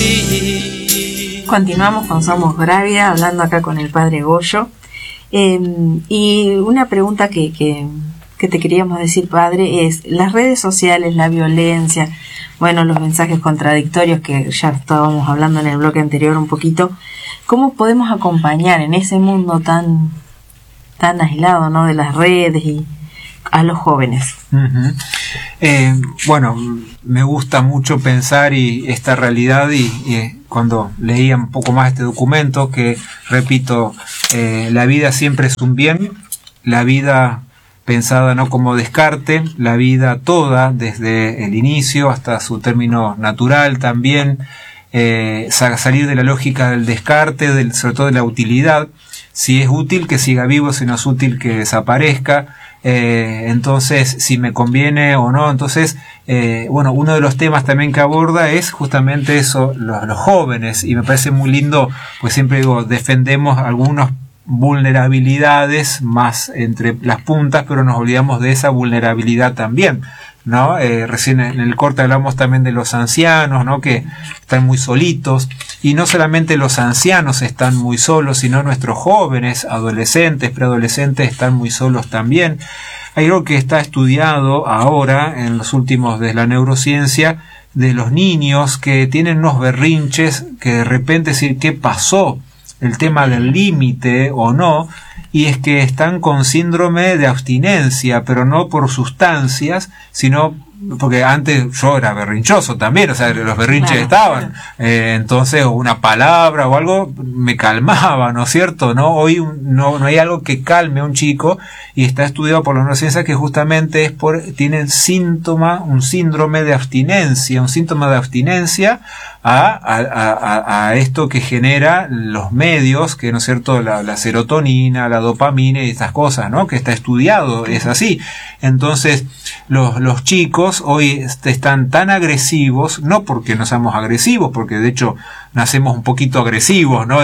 Continuamos con Somos Gravia, hablando acá con el padre Goyo. Y una pregunta que te queríamos decir, padre, es las redes sociales, la violencia, bueno, los mensajes contradictorios que ya estábamos hablando en el bloque anterior un poquito. ¿Cómo podemos acompañar en ese mundo tan aislado, ¿no?, de las redes y a los jóvenes? Bueno, me gusta mucho pensar esta realidad y cuando leía un poco más este documento, que repito, la vida siempre es un bien, la vida pensada no como descarte, la vida toda, desde el inicio hasta su término natural también, salir de la lógica del descarte, sobre todo de la utilidad. Si es útil, que siga vivo; si no es útil, que desaparezca. Entonces, si me conviene o no. Entonces, bueno, uno de los temas también que aborda es justamente eso, los jóvenes, y me parece muy lindo, pues siempre digo, defendemos algunas vulnerabilidades más entre las puntas, pero nos olvidamos de esa vulnerabilidad también, ¿no? Recién en el corte hablamos también de los ancianos, ¿no?, que están muy solitos, y no solamente los ancianos están muy solos, sino nuestros jóvenes, adolescentes, preadolescentes están muy solos también. Hay algo que está estudiado ahora en los últimos de la neurociencia, de los niños que tienen unos berrinches que de repente decir qué pasó, el tema del límite o no, y es que están con síndrome de abstinencia, pero no por sustancias, sino porque antes yo era berrinchoso también, o sea, los berrinches estaban, entonces una palabra o algo me calmaba, ¿no es cierto? ¿No? Hoy no hay algo que calme a un chico, y está estudiado por la neurociencia que justamente es tienen un síndrome de abstinencia, un síntoma de abstinencia a esto que genera los medios, que, ¿no es cierto?, la serotonina, la dopamina y estas cosas, ¿no?, que está estudiado, es así. Entonces, los chicos hoy están tan agresivos, no porque no seamos agresivos, porque de hecho nacemos un poquito agresivos, ¿no?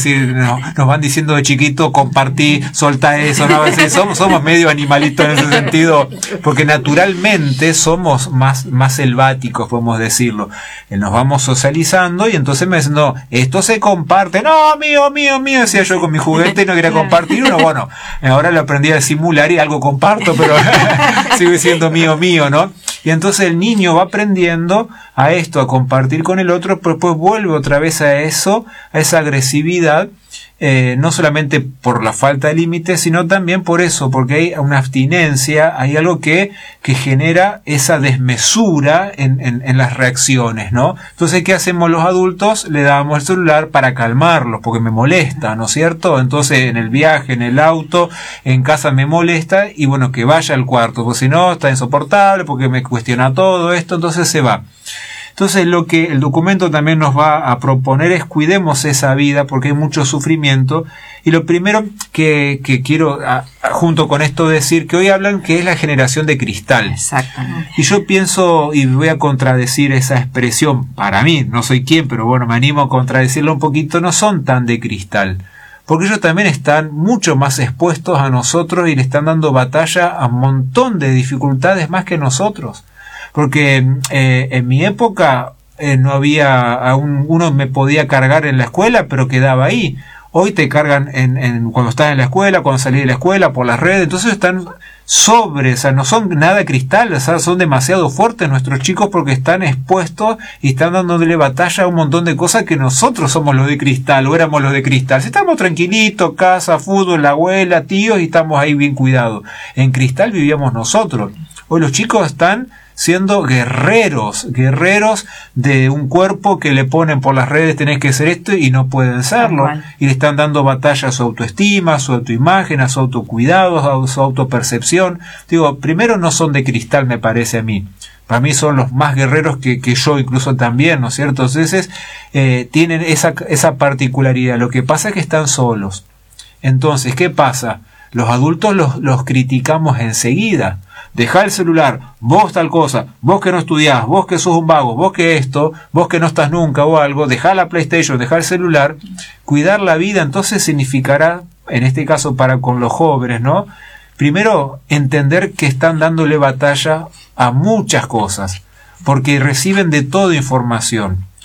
Nos van diciendo de chiquito, compartí, soltá eso, ¿no? A veces somos medio animalitos en ese sentido, porque naturalmente somos más selváticos, podemos decirlo. Nos vamos socializando, y entonces me dicen, no, esto se comparte, no, mío, decía yo con mi juguete y no quería compartir uno. Bueno, ahora lo aprendí a simular y algo comparto, pero sigue siendo mío, ¿no? Y entonces el niño va aprendiendo a esto, a compartir con el otro, pero después vuelve otra vez a eso, a esa agresividad, no solamente por la falta de límites, sino también por eso, porque hay una abstinencia, hay algo que genera esa desmesura en las reacciones, ¿no? Entonces, ¿qué hacemos los adultos? Le damos el celular para calmarlos, porque me molesta, ¿no es cierto? Entonces, en el viaje, en el auto, en casa me molesta, y bueno, que vaya al cuarto, porque si no, está insoportable, porque me cuestiona todo esto, entonces se va. Entonces, lo que el documento también nos va a proponer es cuidemos esa vida, porque hay mucho sufrimiento. Y lo primero que quiero junto con esto decir, que hoy hablan que es la generación de cristal. Exactamente. Y yo pienso, y voy a contradecir esa expresión, para mí, no soy quien, pero bueno, me animo a contradecirlo un poquito, no son tan de cristal, porque ellos también están mucho más expuestos a nosotros y le están dando batalla a un montón de dificultades más que nosotros. Porque en mi época no había, uno me podía cargar en la escuela, pero quedaba ahí. Hoy te cargan cuando estás en la escuela, cuando salís de la escuela, por las redes. Entonces están o sea, no son nada cristal, o sea, son demasiado fuertes nuestros chicos, porque están expuestos y están dándole batalla a un montón de cosas que nosotros somos los de cristal, o éramos los de cristal. Si estamos tranquilitos, casa, fútbol, la abuela, tíos, y estamos ahí bien cuidados. En cristal vivíamos nosotros. Hoy los chicos están siendo guerreros de un cuerpo que le ponen por las redes, tenés que ser esto, y no pueden serlo, y le están dando batalla a su autoestima, a su autoimagen, a su autocuidado, a su autopercepción. Digo, primero no son de cristal, me parece a mí. Para mí son los más guerreros que yo incluso también, ¿no es cierto? Entonces, tienen esa particularidad. Lo que pasa es que están solos. Entonces, ¿qué pasa? Los adultos los criticamos enseguida. Dejá el celular, vos tal cosa, vos que no estudiás, vos que sos un vago, vos que esto, vos que no estás nunca o algo, dejá la PlayStation, dejá el celular. Cuidar la vida entonces significará, en este caso para con los jóvenes, ¿no? Primero, entender que están dándole batalla a muchas cosas, porque reciben de toda información.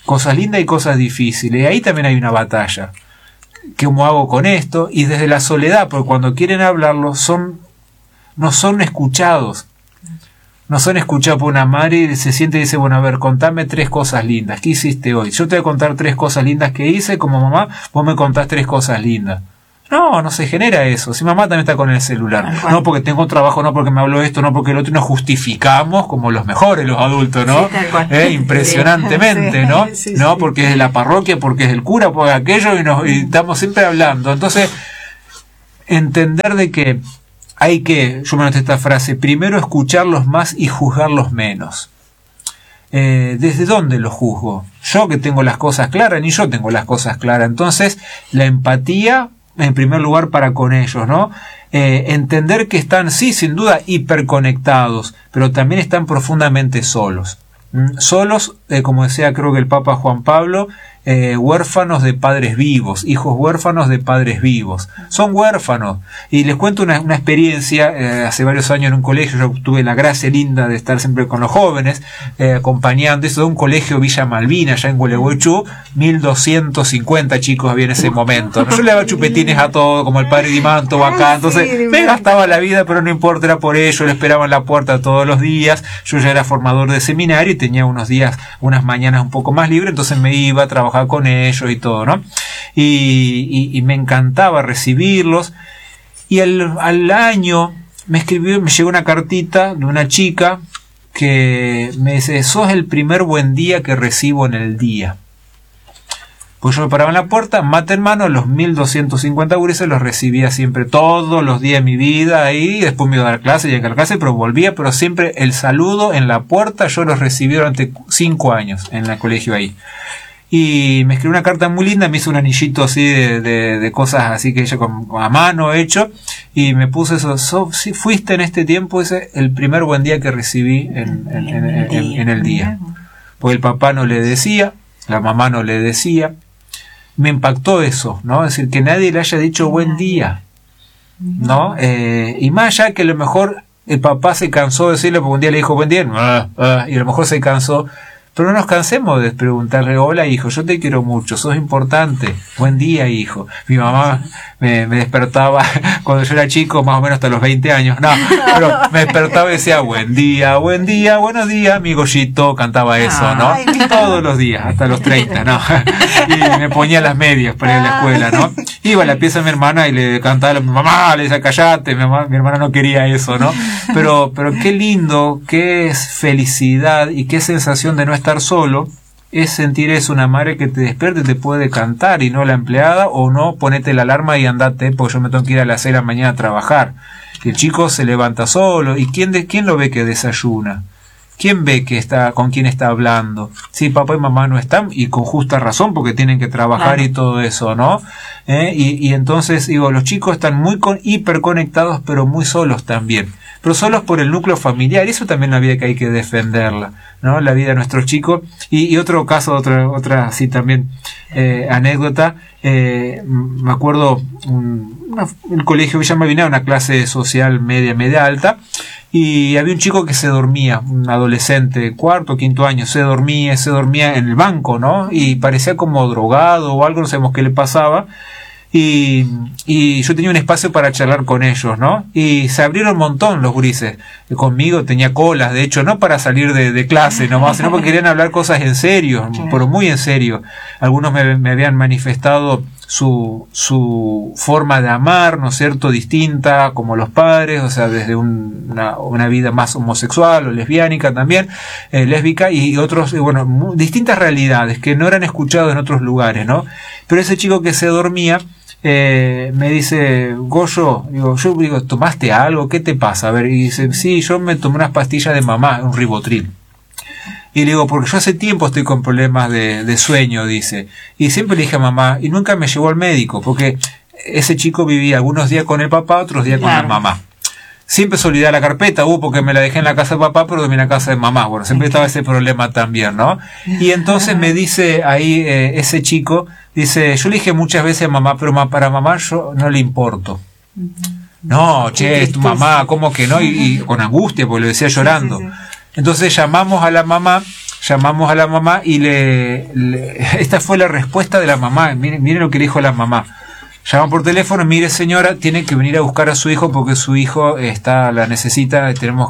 cosas lindas y cosas difíciles, y ahí también hay una batalla. ¿Cómo hago con esto? Y desde la soledad, porque cuando quieren hablarlo no son escuchados. No son escuchados por una madre y se siente y dice, bueno, a ver, contame 3 cosas lindas. ¿Qué hiciste hoy? Yo te voy a contar 3 cosas lindas que hice, como mamá, vos me contás 3 cosas lindas. No se genera eso. Si mamá también está con el celular. No porque tengo trabajo, no porque me habló esto, no porque el otro, nos justificamos como los mejores, los adultos, ¿no? Sí, impresionantemente, sí. ¿No? Sí, no, porque es de la parroquia, porque es del cura, porque aquello, y estamos siempre hablando. Entonces, entender de que hay que, yo me noté esta frase, primero escucharlos más y juzgarlos menos. ¿Desde dónde los juzgo? Yo que tengo las cosas claras, ni yo tengo las cosas claras. Entonces, la empatía, en primer lugar, para con ellos, ¿no? Entender que están, sí, sin duda, hiperconectados, pero también están profundamente solos. Solos, como decía creo que el Papa Juan Pablo, huérfanos de padres vivos, hijos huérfanos de padres vivos. Son huérfanos. Y les cuento una experiencia, hace varios años en un colegio, yo tuve la gracia linda de estar siempre con los jóvenes, acompañando, eso de un colegio Villa Malvina, allá en Gualeguaychú, 1250 chicos había en ese momento. ¿No? Yo le daba chupetines a todo, como el padre Dimanto acá, entonces me gastaba la vida, pero no importa, era por ello, le esperaba en la puerta todos los días, yo ya era formador de seminario y tenía unos días, unas mañanas un poco más libres, entonces me iba a trabajar con ellos y todo, ¿no? Y me encantaba recibirlos. Y al año me llegó una cartita de una chica que me dice, sos el primer buen día que recibo en el día. Pues yo me paraba en la puerta, mate en mano, los 1250 gurises los recibía siempre, todos los días de mi vida, ahí, después me iba a dar clase, llegué a la clase, pero volvía, pero siempre el saludo en la puerta, yo los recibí durante 5 años en el colegio ahí. Y me escribió una carta muy linda, me hizo un anillito así de cosas así que ella a mano hecho, y me puso eso, si fuiste en este tiempo, ese el primer buen día que recibí en el día. Porque el papá no le decía, la mamá no le decía. Me impactó eso, ¿no? Es decir, que nadie le haya dicho buen día, ¿no? Y más allá que a lo mejor el papá se cansó de decirle, porque un día le dijo buen día, y a lo mejor se cansó. Pero no nos cansemos de preguntarle, hola hijo, yo te quiero mucho, sos importante, buen día hijo. Mi mamá me despertaba cuando yo era chico, más o menos hasta los 20 años, no, pero me despertaba y decía, buen día, buenos días, mi Goyito, cantaba eso, ¿no? Todos los días, hasta los 30, ¿no? Y me ponía las medias para ir a la escuela, ¿no? Iba a la pieza de mi hermana y le cantaba a mi mamá, le decía, callate, mi hermana no quería eso, ¿no? Pero qué lindo, qué felicidad y qué sensación de no estar solo es sentir eso, una madre que te despierte y te puede cantar y no la empleada, o no, ponete la alarma y andate porque yo me tengo que ir a las 6 de la mañana a trabajar. El chico se levanta solo y ¿quién lo ve que desayuna? ¿Quién ve que está, con quién está hablando? Sí, papá y mamá no están, y con justa razón, porque tienen que trabajar, claro, y todo eso, ¿no? Y entonces, digo, los chicos están muy hiperconectados, pero muy solos también. Pero solos por el núcleo familiar, y eso también es una vida que hay que defenderla, ¿no? La vida de nuestros chicos. Y otro caso, otra así también, anécdota, me acuerdo, el colegio Villa Malvina, una clase social media alta, y había un chico que se dormía, un adolescente, 4º o 5º año, se dormía en el banco, ¿no? Y parecía como drogado o algo, no sabemos qué le pasaba. Y yo tenía un espacio para charlar con ellos, ¿no? Y se abrieron un montón los gurises. Conmigo tenía colas, de hecho, no para salir de clase nomás, sino porque querían hablar cosas en serio, pero muy en serio. Algunos me habían manifestado su forma de amar, ¿no es cierto?, distinta, como los padres, o sea, desde una vida más homosexual o lesbiánica también, lésbica, y otros, bueno, distintas realidades que no eran escuchadas en otros lugares, ¿no? Pero ese chico que se dormía, me dice, Goyo, yo digo, ¿tomaste algo? ¿Qué te pasa? A ver, y dice, sí, yo me tomé unas pastillas de mamá, un Ribotril. Y le digo, porque yo hace tiempo estoy con problemas de sueño, dice. Y siempre le dije a mamá, y nunca me llevó al médico, porque ese chico vivía algunos días con el papá, otros días con la mamá. Siempre solidar la carpeta, porque me la dejé en la casa de papá, pero dormí en la casa de mamá. Bueno, siempre estaba ese problema también, ¿no? Y entonces me dice ahí ese chico, dice, yo le dije muchas veces a mamá, pero para mamá yo no le importo. No, che, es tu mamá, ¿cómo que no? Y con angustia, porque lo decía llorando. Sí. Entonces llamamos a la mamá, llamamos a la mamá y esta fue la respuesta de la mamá. Miren lo que le dijo la mamá. Llama por teléfono: mire señora, tiene que venir a buscar a su hijo porque su hijo la necesita, tiene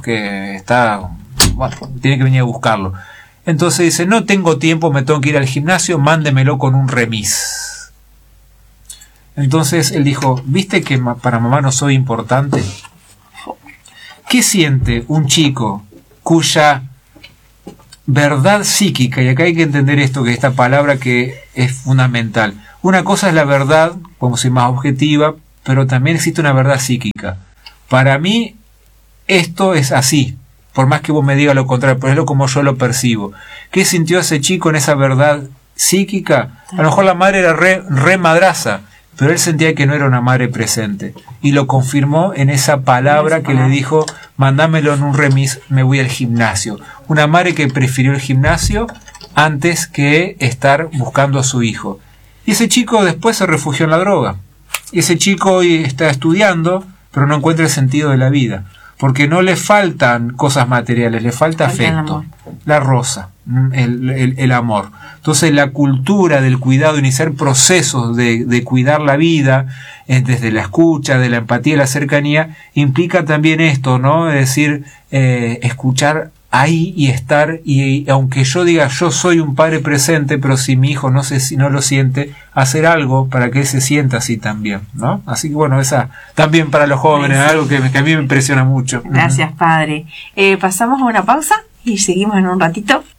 que venir a buscarlo. Entonces dice: no tengo tiempo, me tengo que ir al gimnasio, mándemelo con un remis. Entonces él dijo: ¿viste que para mamá no soy importante? ¿Qué siente un chico cuya verdad psíquica, y acá hay que entender esto, que esta palabra que es fundamental? Una cosa es la verdad, podemos decir, más objetiva, pero también existe una verdad psíquica. Para mí, esto es así, por más que vos me digas lo contrario, pero es lo como yo lo percibo. ¿Qué sintió ese chico en esa verdad psíquica? A lo mejor la madre era re madraza, pero él sentía que no era una madre presente. Y lo confirmó en esa palabra que le dijo: mándamelo en un remis, me voy al gimnasio. Una madre que prefirió el gimnasio antes que estar buscando a su hijo. Y ese chico después se refugió en la droga. Y ese chico hoy está estudiando, pero no encuentra el sentido de la vida. Porque no le faltan cosas materiales, le falta afecto. La rosa, el amor. Entonces la cultura del cuidado, iniciar procesos de cuidar la vida, desde la escucha, de la empatía y la cercanía, implica también esto, ¿no? Es decir, escuchar ahí y estar, y aunque yo diga yo soy un padre presente, pero si mi hijo no lo siente, hacer algo para que él se sienta así también, ¿no? Así que bueno, esa también para los jóvenes, algo que a mí me impresiona mucho. Gracias, padre. Pasamos a una pausa y seguimos en un ratito.